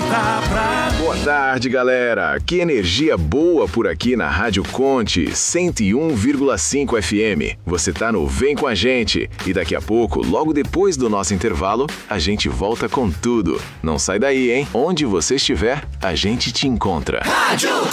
volta pra... Boa tarde, galera. Que energia boa por aqui na Rádio Conte 101,5 FM. Você tá no Vem Com a Gente. E daqui a pouco, logo depois do nosso intervalo, a gente volta com tudo. Não sai daí, hein? Onde você estiver, a gente te encontra. Rádio